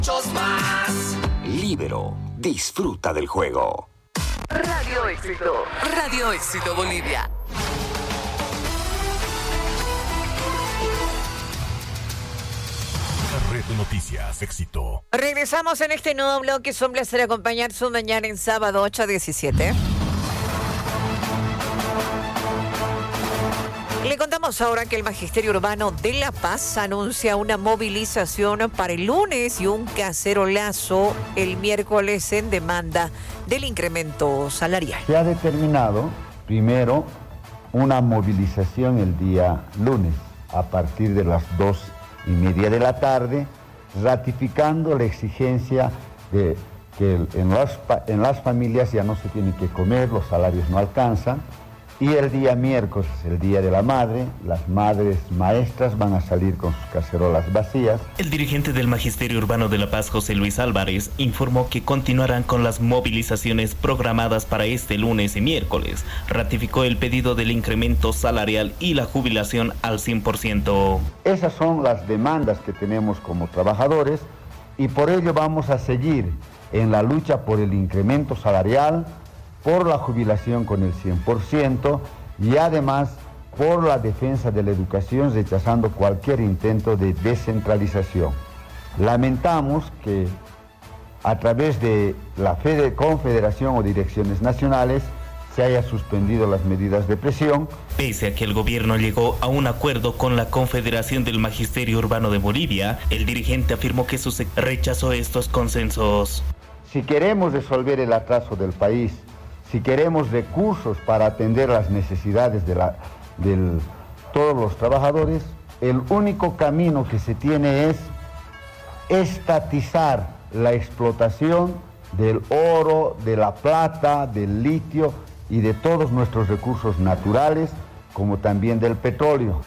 Muchos más. Libero. Disfruta del juego. Radio Éxito. Radio Éxito Bolivia. Red de Noticias Éxito. Regresamos en este nuevo bloque. Es un placer acompañar su mañana en sábado 8-17. Le contamos ahora que el Magisterio Urbano de La Paz anuncia una movilización para el lunes y un cacerolazo el miércoles en demanda del incremento salarial. Se ha determinado, primero, una movilización el día lunes a partir de las 2:30 de la tarde, ratificando la exigencia de que en las familias ya no se tiene que comer, los salarios no alcanzan. Y el día miércoles, el Día de la Madre, las madres maestras van a salir con sus cacerolas vacías. El dirigente del Magisterio Urbano de La Paz, José Luis Álvarez, informó que continuarán con las movilizaciones programadas para este lunes y miércoles. Ratificó el pedido del incremento salarial y la jubilación al 100%. Esas son las demandas que tenemos como trabajadores y por ello vamos a seguir en la lucha por el incremento salarial, por la jubilación con el 100% y además por la defensa de la educación, rechazando cualquier intento de descentralización. Lamentamos que a través de la Confederación o direcciones nacionales se haya suspendido las medidas de presión. Pese a que el gobierno llegó a un acuerdo con la Confederación del Magisterio Urbano de Bolivia, el dirigente afirmó que rechazó estos consensos. Si queremos resolver el atraso del país, si queremos recursos para atender las necesidades de todos los trabajadores, el único camino que se tiene es estatizar la explotación del oro, de la plata, del litio y de todos nuestros recursos naturales, como también del petróleo.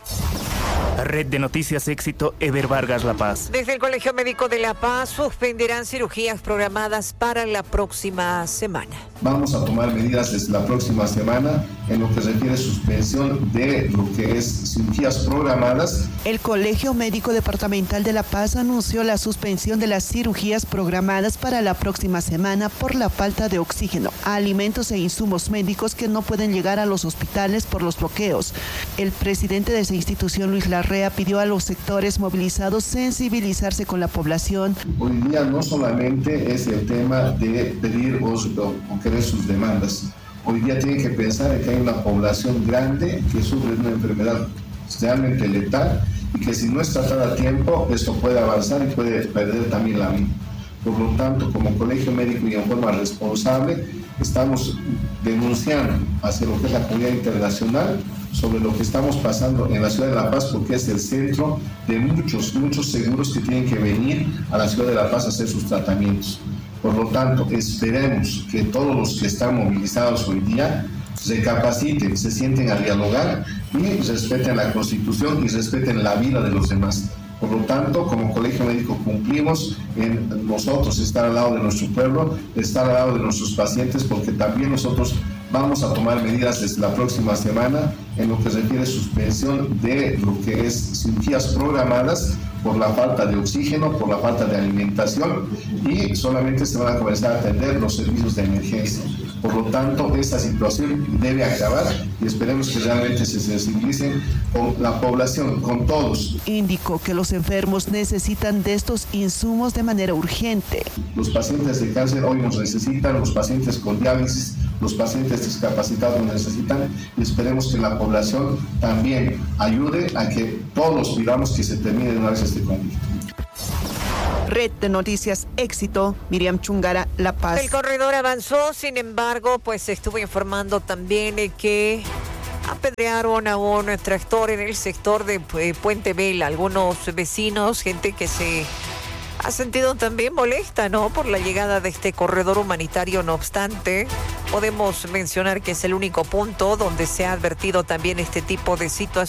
Red de Noticias Éxito, Eber Vargas, La Paz. Desde el Colegio Médico de La Paz suspenderán cirugías programadas para la próxima semana. Vamos a tomar medidas desde la próxima semana en lo que refiere suspensión de lo que es cirugías programadas. El Colegio Médico Departamental de La Paz anunció la suspensión de las cirugías programadas para la próxima semana por la falta de oxígeno, alimentos e insumos médicos que no pueden llegar a los hospitales por los bloqueos. El presidente de esa institución, Luis Larrea, pidió a los sectores movilizados sensibilizarse con la población. Hoy día no solamente es el tema de pedir o querer sus demandas. Hoy día tienen que pensar en que hay una población grande que sufre una enfermedad realmente letal y que si no es tratada a tiempo, esto puede avanzar y puede perder también la vida. Por lo tanto, como colegio médico y en forma responsable, estamos denunciando hacia lo que es la comunidad internacional sobre lo que estamos pasando en la ciudad de La Paz, porque es el centro de muchos seguros que tienen que venir a la ciudad de La Paz a hacer sus tratamientos. Por lo tanto, esperemos que todos los que están movilizados hoy día recapaciten, se sienten a dialogar y respeten la Constitución y respeten la vida de los demás. Por lo tanto, como colegio médico cumplimos en nosotros estar al lado de nuestro pueblo, estar al lado de nuestros pacientes, porque también nosotros vamos a tomar medidas desde la próxima semana en lo que refiere suspensión de lo que es cirugías programadas por la falta de oxígeno, por la falta de alimentación y solamente se van a comenzar a atender los servicios de emergencia. Por lo tanto, esta situación debe acabar y esperemos que realmente se sensibilicen con la población, con todos. Indicó que los enfermos necesitan de estos insumos de manera urgente. Los pacientes de cáncer hoy nos necesitan, los pacientes con diálisis, los pacientes discapacitados nos necesitan y esperemos que la población también ayude a que todos pidamos que se termine de una vez este conflicto. Red de Noticias Éxito, Miriam Chungara, La Paz. El corredor avanzó, sin embargo, pues se estuvo informando también que apedrearon a un tractor en el sector de Puente Vela. Algunos vecinos, gente que se ha sentido también molesta, ¿no?, por la llegada de este corredor humanitario. No obstante, podemos mencionar que es el único punto donde se ha advertido también este tipo de situación.